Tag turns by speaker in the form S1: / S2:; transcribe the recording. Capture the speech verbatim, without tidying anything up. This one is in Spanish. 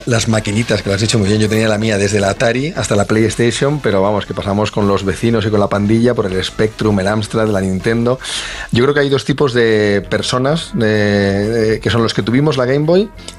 S1: Las maquinitas, que lo has dicho muy bien, yo tenía la mía desde la Atari hasta la PlayStation, pero vamos, que pasamos con los vecinos y con la pandilla por el Spectrum, el Amstrad, la Nintendo. Yo creo que hay dos tipos de personas, de, de, que son los que tuvimos la Game Boy